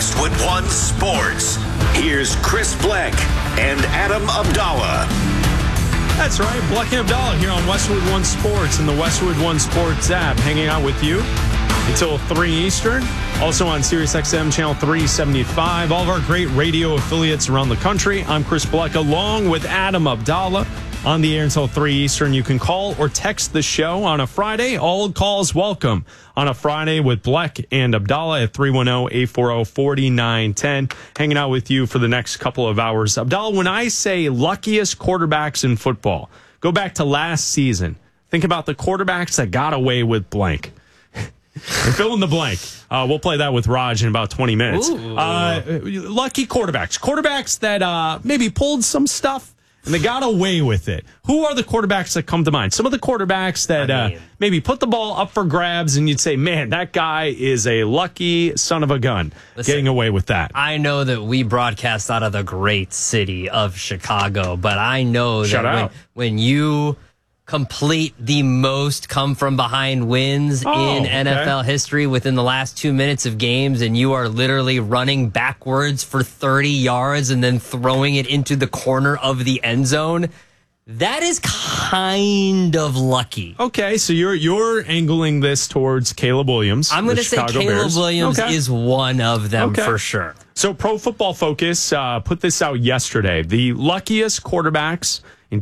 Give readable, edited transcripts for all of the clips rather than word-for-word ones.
Westwood One Sports. Here's Chris Bleck and Adam Abdallah. That's right, Bleck and Abdallah here on Westwood One Sports and the Westwood One Sports app, hanging out with you until 3 Eastern. Also on SiriusXM Channel 375. All of our great radio affiliates around the country. I'm Chris Bleck along with Adam Abdallah. On the air until 3 Eastern. You can call or text the show on a Friday. All calls welcome on a Friday with Bleck and Abdallah at 310-840-4910. Hanging out with you for the next couple of hours. Abdallah, when I say luckiest quarterbacks in football, go back to last season. Think about the quarterbacks that got away with blank. And fill in the blank. We'll play that with Raj in about 20 minutes. Lucky quarterbacks. Quarterbacks that maybe pulled some stuff and they got away with it. Who are the quarterbacks that come to mind? Some of the quarterbacks that maybe put the ball up for grabs and you'd say, man, that guy is a lucky son of a gun. Getting away with that. I know that we broadcast out of the great city of Chicago, but I know that when you complete the most come from behind wins in NFL history within the last 2 minutes of games, and you are literally running backwards for 30 yards and then throwing it into the corner of the end zone, that is kind of lucky. Okay, so you're angling this towards Caleb Williams. I'm going to say Caleb Williams is one of them for sure. So Pro Football Focus put this out yesterday. The luckiest quarterbacks in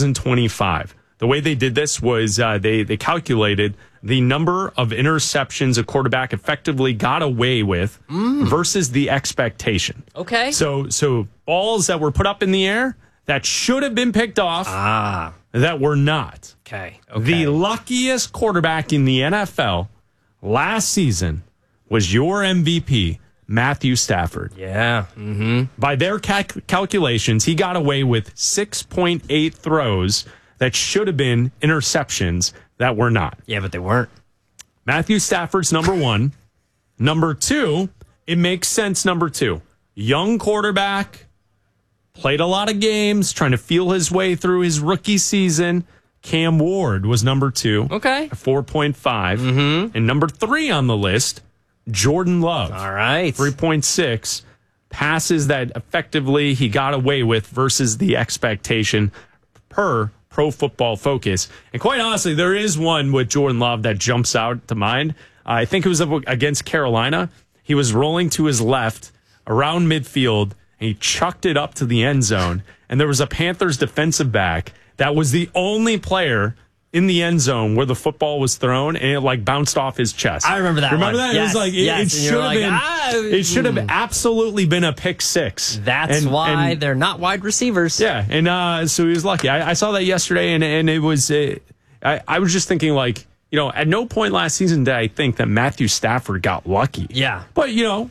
2025. The way they did this was they calculated the number of interceptions a quarterback effectively got away with versus the expectation. Okay. So balls that were put up in the air that should have been picked off that were not. Okay. The luckiest quarterback in the NFL last season was your MVP, Matthew Stafford. Yeah. Mm-hmm. By their calculations, he got away with 6.8 throws that should have been interceptions that were not. Yeah, but they weren't. Matthew Stafford's number one. Number two, it makes sense, number two. Young quarterback, played a lot of games, trying to feel his way through his rookie season. Cam Ward was number two. Okay. 4.5. Mm-hmm. And number three on the list, Jordan Love. All right. 3.6. Passes that effectively he got away with versus the expectation per Pro Football Focus. And quite honestly, there is one with Jordan Love that jumps out to mind. I think it was against Carolina. He was rolling to his left around midfield, and he chucked it up to the end zone. And there was a Panthers defensive back that was the only player in the end zone where the football was thrown, and it like bounced off his chest. I remember that. Remember one. that? Yes. It was like it should have been. It should have absolutely been a pick six. That's why they're not wide receivers. Yeah, and so he was lucky. I saw that yesterday, and it was. I was just thinking, like, at no point last season did I think that Matthew Stafford got lucky. Yeah, but you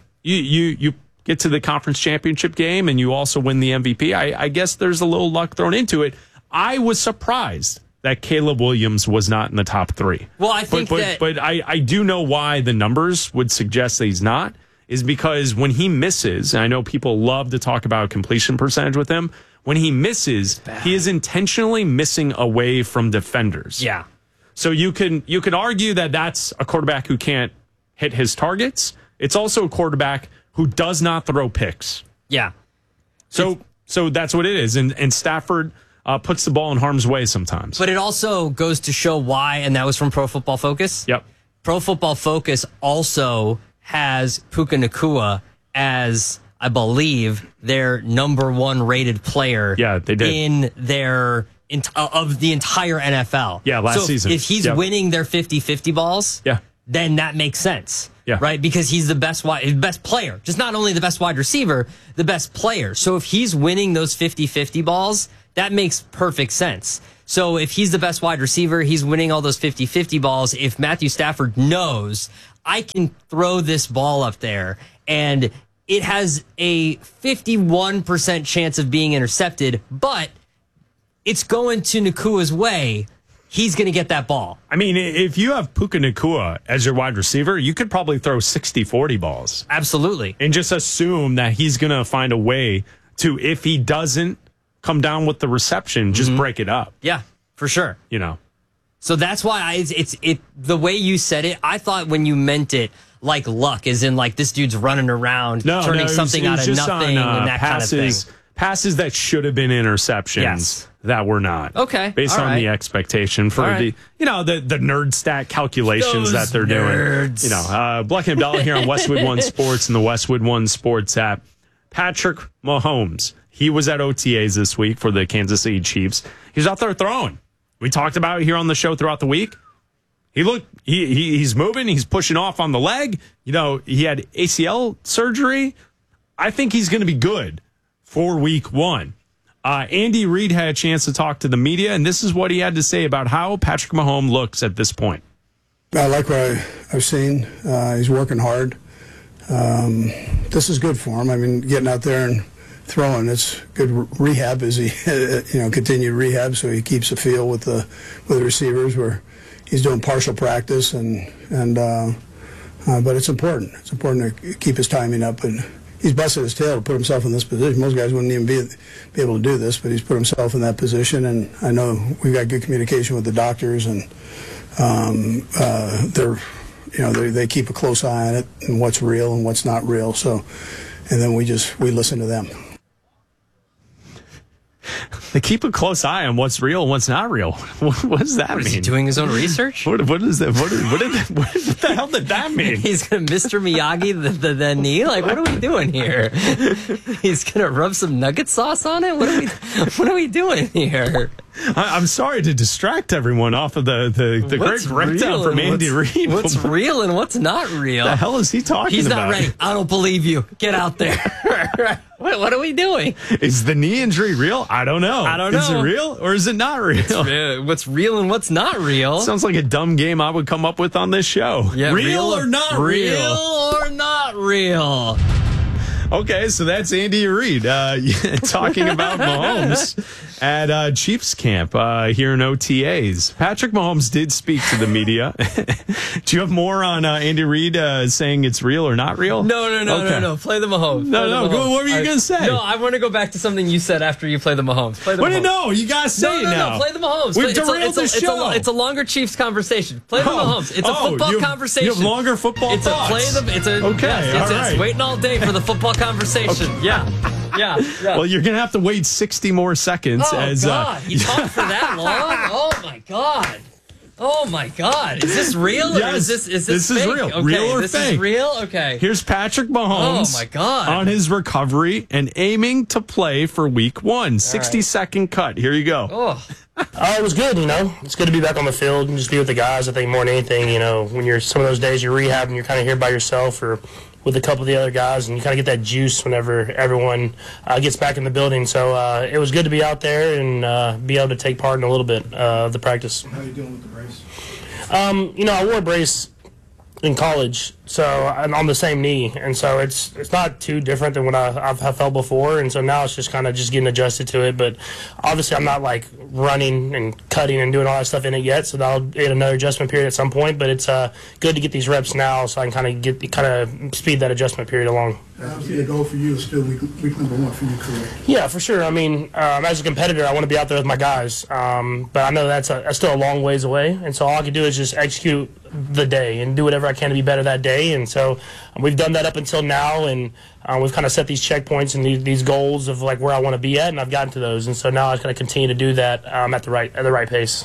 get to the conference championship game, and you also win the MVP. I guess there's a little luck thrown into it. I was surprised that Caleb Williams was not in the top three. Well, I think but I do know why the numbers would suggest that he's not, is because when he misses, and I know people love to talk about completion percentage with him, when he misses, he is intentionally missing away from defenders. Yeah. So you can argue that that's a quarterback who can't hit his targets. It's also a quarterback who does not throw picks. Yeah. So that's what it is. And Stafford puts the ball in harm's way sometimes. But it also goes to show why, and that was from Pro Football Focus. Yep. Pro Football Focus also has Puka Nacua as, I believe, their number one rated player. Yeah, they did. In their of the entire NFL. Yeah, last season. If he's winning their 50-50 balls, then that makes sense. Yeah. Right? Because he's the best player. Just not only the best wide receiver, the best player. So if he's winning those 50-50 balls, that makes perfect sense. So if he's the best wide receiver, he's winning all those 50-50 balls. If Matthew Stafford knows, I can throw this ball up there, and it has a 51% chance of being intercepted, but it's going to Nacua's way, he's going to get that ball. I mean, if you have Puka Nacua as your wide receiver, you could probably throw 60-40 balls. Absolutely. And just assume that he's going to find a way to, if he doesn't come down with the reception, just break it up. Yeah, for sure. You know. So that's why the way you said it, I thought when you meant it like luck, as in like this dude's running around, turning something out of nothing and that kind of thing. Passes that should have been interceptions that were not. Okay. Based on the expectation for the nerd stat calculations that they're doing. Black and Abdallah here on Westwood One Sports and the Westwood One Sports app. Patrick Mahomes, he was at OTAs this week for the Kansas City Chiefs. He's out there throwing. We talked about it here on the show throughout the week. He's moving, he's pushing off on the leg. He had ACL surgery. I think he's going to be good for week 1. Andy Reid had a chance to talk to the media, and this is what he had to say about how Patrick Mahomes looks at this point. I like what I've seen. He's working hard. This is good for him. I mean, getting out there and throwing, it's good rehab as he, continued rehab, so he keeps the feel with the receivers where he's doing partial practice, but it's important. It's important to keep his timing up, and he's busted his tail to put himself in this position. Most guys wouldn't even be able to do this, but he's put himself in that position, and I know we've got good communication with the doctors, and they keep a close eye on it and what's real and what's not real. So, and then we listen to them. They keep a close eye on what's real and what's not real. What does that mean? Is he doing his own research? What is that? What the hell did that mean? He's going to Mr. Miyagi the knee? Like, what are we doing here? He's going to rub some nugget sauce on it? What are we doing here? I'm sorry to distract everyone off of the great breakdown from Andy Reid. What's real and what's not real? The hell is he talking about? He's not ready. I don't believe you. Get out there. What are we doing? Is the knee injury real? I don't know. Is it real or is it not real? What's real and what's not real? Sounds like a dumb game I would come up with on this show. Yeah, real or not real? Real or not real? Okay, so that's Andy Reid talking about Mahomes at Chiefs camp here in OTAs. Patrick Mahomes did speak to the media. Do you have more on Andy Reid saying it's real or not real? No. Play the Mahomes. What were you going to say? No, I want to go back to something you said after you play the Mahomes. Play the Mahomes. No, you got to say it now. No, play the Mahomes. We've derailed the show. It's a longer Chiefs conversation. Play the Mahomes. It's a football conversation. You have longer football thoughts. It's waiting all day for the football conversation. Yeah. Well, you're going to have to wait 60 more seconds. God. You talked for that long? Oh, my God. Is this real or is this This fake? is real. Okay, real or this fake? Is real? Okay. Here's Patrick Mahomes. Oh, my God. On his recovery and aiming to play for week 1. 60-second cut. Here you go. Oh. It was good, It's good to be back on the field and just be with the guys. I think more than anything, when you're some of those days you're rehabbing, you're kind of here by yourself or with a couple of the other guys, and you kind of get that juice whenever everyone gets back in the building. So it was good to be out there and be able to take part in a little bit of the practice. How are you doing with the brace? I wore a brace in college, so I'm on the same knee, and so it's not too different than what I've felt before, and so now it's just kind of just getting adjusted to it. But obviously, I'm not like running and cutting and doing all that stuff in it yet, so that'll be another adjustment period at some point. But it's good to get these reps now, so I can kind of speed that adjustment period along. Obviously, the goal for you is still week number 1 for your career. Yeah, for sure. I mean, as a competitor, I want to be out there with my guys, but I know that's still a long ways away, and so all I can do is just execute the day and do whatever I can to be better that day. And so we've done that up until now, and we've kind of set these checkpoints and these goals of like where I want to be at, and I've gotten to those. And so now I'm going to continue to do that at the right pace.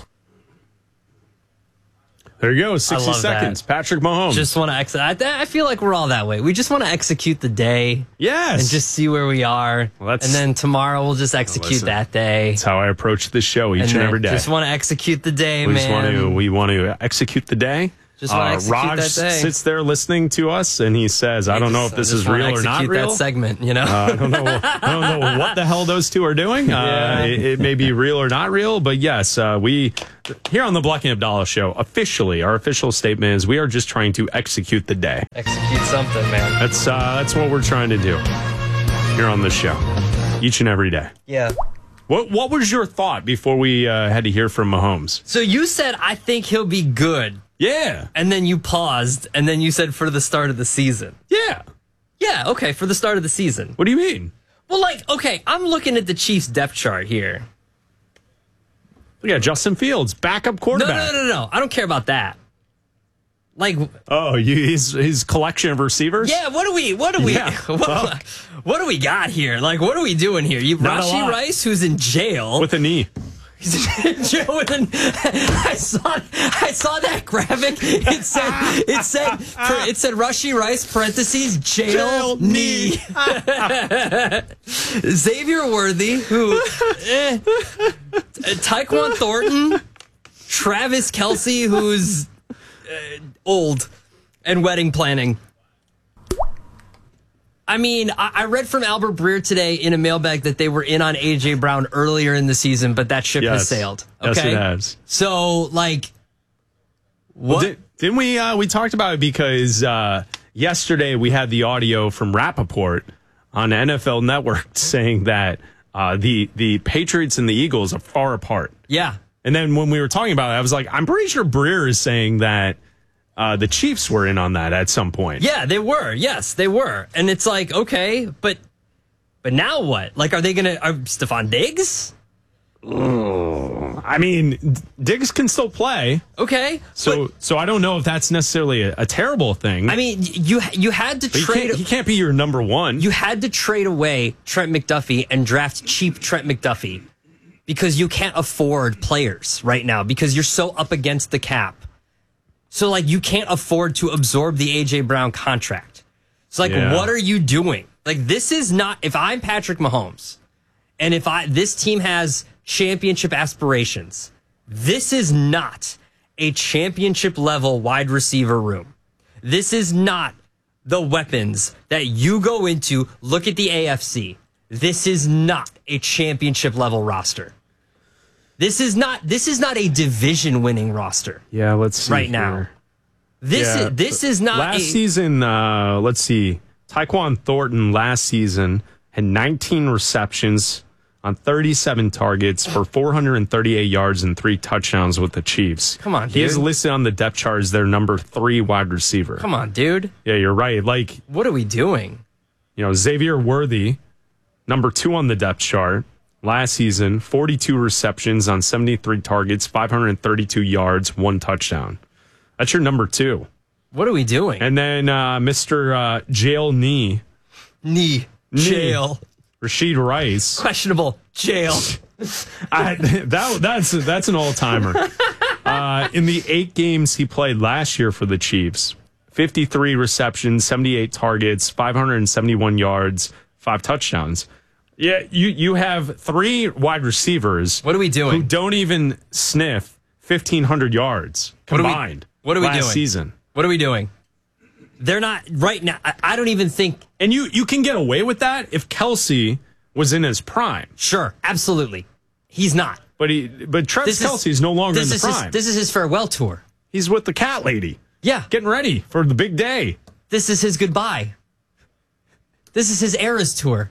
There you go, 60 seconds. That. Patrick Mahomes. Just want to execute. I feel like we're all that way. We just want to execute the day. Yes. And just see where we are. And then tomorrow we'll just execute that day. That's how I approach this show each and every day. Just want to execute the day, man. We want to execute the day. Just want to execute Raj that day. sits there listening to us, and he says, "I don't know if this is real or not real." That segment, I don't know what the hell those two are doing. It may be real or not real, but yes, we here on the Black and Abdallah show, our official statement is we are just trying to execute the day. Execute something, man. That's what we're trying to do here on the show, each and every day. Yeah. What was your thought before we had to hear from Mahomes? So you said, I think he'll be good. Yeah. And then you paused, and then you said for the start of the season. Yeah. Yeah, okay, for the start of the season. What do you mean? Well, okay, I'm looking at the Chiefs' depth chart here. Yeah, Justin Fields, backup quarterback. No. I don't care about that. Like, his collection of receivers? yeah, what do we Yeah, what do we got here? Like, what are we doing here? You Not a Rashee lot. Rice, who's in jail. With a knee. He's in jail with I saw that graphic. It said Rashee Rice parentheses jail knee. Xavier Worthy, who Tyquan Thornton, Travis Kelce, who's old and wedding planning. I mean, I read from Albert Breer today in a mailbag that they were in on A.J. Brown earlier in the season, but that ship has sailed. Okay? Yes, it has. So, like, what? Well, didn't we talked about it because yesterday we had the audio from Rappaport on NFL Network saying that the Patriots and the Eagles are far apart. Yeah. And then when we were talking about it, I was like, I'm pretty sure Breer is saying that the Chiefs were in on that at some point. Yeah, they were. Yes, they were. And it's like, okay, but now what? Like, are they going to Stephon Diggs? I mean, Diggs can still play. Okay. So I don't know if that's necessarily a terrible thing. I mean, you had to trade. He can't be your number one. You had to trade away Trent McDuffie and draft cheap Trent McDuffie because you can't afford players right now because you're so up against the cap. So, like, you can't afford to absorb the A.J. Brown contract. So, like, What are you doing? Like, this is not, if I'm Patrick Mahomes and if this team has championship aspirations, this is not a championship level wide receiver room. This is not the weapons that you go into. Look at the AFC. This is not a championship level roster. This is not a division winning roster. Yeah, let's see right now. This is not last season. Let's see. Tyquan Thornton last season had 19 receptions on 37 targets for 438 yards and 3 touchdowns with the Chiefs. Come on, dude. He is listed on the depth chart as their number 3 wide receiver. Come on, dude. Yeah, you're right. Like, what are we doing? Xavier Worthy, number 2 on the depth chart. Last season, 42 receptions on 73 targets, 532 yards, 1 touchdown. That's your number 2. What are we doing? And then Mr. Jail Knee. Jail. Rashee Rice. Questionable. Jail. That's an all-timer. In the 8 games he played last year for the Chiefs, 53 receptions, 78 targets, 571 yards, 5 touchdowns. Yeah, you have 3 wide receivers. What are we doing? Who don't even sniff 1,500 yards combined. What are we last doing? Season. What are we doing? They're not right now. I don't even think. And you can get away with that if Kelce was in his prime. Sure, absolutely. He's not. But Travis Kelce is no longer in the prime. This is his farewell tour. He's with the cat lady. Yeah, getting ready for the big day. This is his goodbye. This is his Eras tour.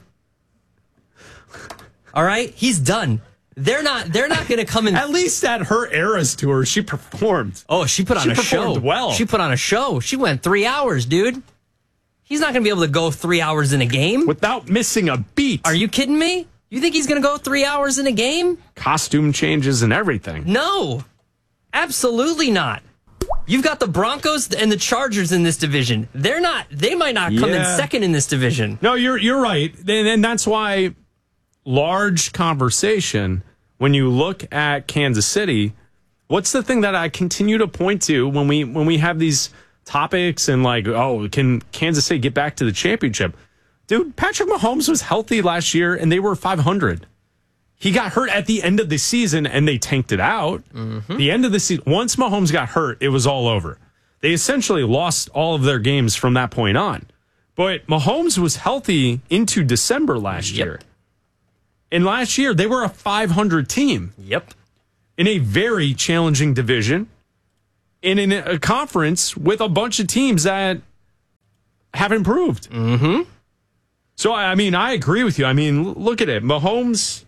All right, he's done. They're not going to come in. At least at her Eras tour, she performed. Oh, she put on a show. Well, she put on a show. She went 3 hours, dude. He's not going to be able to go 3 hours in a game without missing a beat. Are you kidding me? You think he's going to go 3 hours in a game? Costume changes and everything. No, absolutely not. You've got the Broncos and the Chargers in this division. They might not come in second in this division. No, you're right. And that's why large conversation when you look at Kansas City. What's the thing that I continue to point to when we have these topics and like, oh, can Kansas City get back to the championship? Dude, Patrick Mahomes was healthy last year and they were 500. He got hurt at the end of the season and they tanked it out. Mm-hmm. The end of the season, once Mahomes got hurt, it was all over. They essentially lost all of their games from that point on. But Mahomes was healthy into December last year. And last year, they were a 500 team. Yep. In a very challenging division. And in a conference with a bunch of teams that have improved. Mm-hmm. So, I mean, I agree with you. I mean, look at it. Mahomes,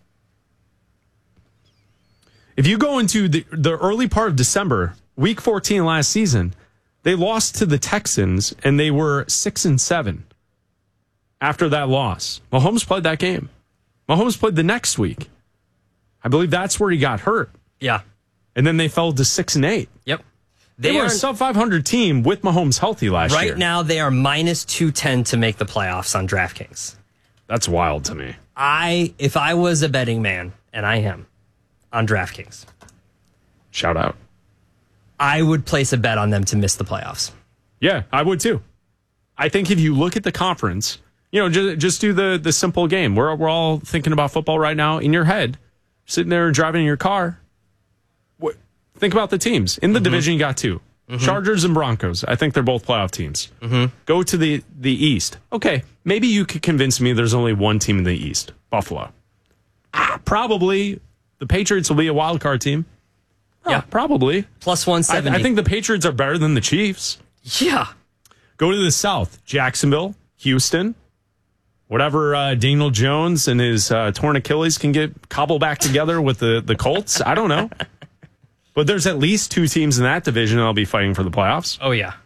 if you go into the early part of December, week 14 last season, they lost to the Texans and they were 6-7 after that loss. Mahomes played that game. Mahomes played the next week. I believe that's where he got hurt. Yeah. And then they fell to 6-8. Yep. They were a sub 500 team with Mahomes healthy last year. Right now, they are minus 210 to make the playoffs on DraftKings. That's wild to me. If I was a betting man, and I am, on DraftKings, shout out, I would place a bet on them to miss the playoffs. Yeah, I would too. I think if you look at the conference, just do the simple game. We're all thinking about football right now in your head, sitting there driving in your car. Think about the teams. In the division, you got two. Chargers and Broncos. I think they're both playoff teams. Go to the East. Okay, maybe you could convince me there's only one team in the East, Buffalo. Probably the Patriots will be a wild card team. Yeah, probably. Plus 170. I think the Patriots are better than the Chiefs. Yeah. Go to the South. Jacksonville, Houston, whatever Daniel Jones and his torn Achilles can get cobbled back together with the Colts. I don't know. But there's at least two teams in that division that'll be fighting for the playoffs. Oh, yeah.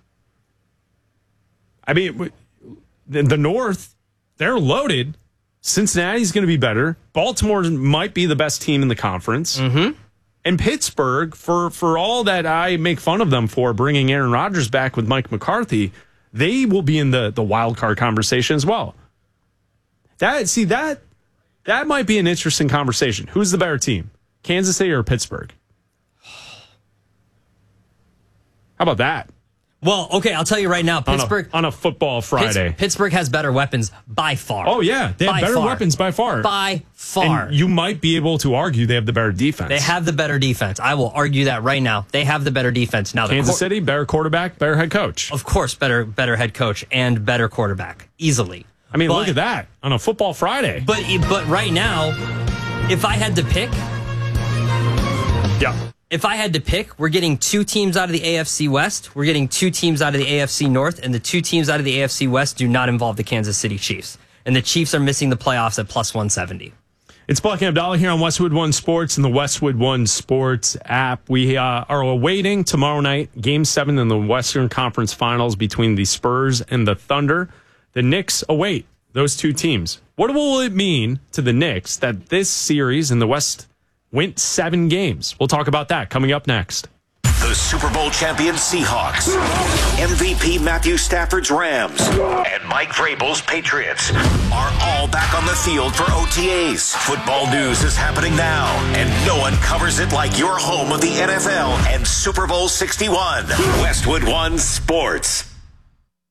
I mean, the North, they're loaded. Cincinnati's going to be better. Baltimore might be the best team in the conference. And Pittsburgh, for all that I make fun of them for bringing Aaron Rodgers back with Mike McCarthy, they will be in the wild card conversation as well. That might be an interesting conversation. Who's the better team, Kansas City or Pittsburgh? How about that? Well, okay, I'll tell you right now, Pittsburgh on a football Friday. Pittsburgh has better weapons by far. Oh yeah, they have better weapons by far. By far. And you might be able to argue they have the better defense. They have the better defense. I will argue that right now. They have the better defense. Now, Kansas City, better quarterback, better head coach. Of course, better head coach and better quarterback, easily. I mean, look at that on a football Friday. But right now, if I had to pick, If I had to pick, we're getting two teams out of the AFC West. We're getting two teams out of the AFC North, and the two teams out of the AFC West do not involve the Kansas City Chiefs. And the Chiefs are missing the playoffs at plus 170. It's Black and Abdallah here on Westwood One Sports and the Westwood One Sports app. We are awaiting tomorrow night Game 7 in the Western Conference Finals between the Spurs and the Thunder. The Knicks await those two teams. What will it mean to the Knicks that this series in the West went 7 games? We'll talk about that coming up next. The Super Bowl champion Seahawks, MVP Matthew Stafford's Rams, and Mike Vrabel's Patriots are all back on the field for OTAs. Football news is happening now, and no one covers it like your home of the NFL and Super Bowl 61. Westwood One Sports.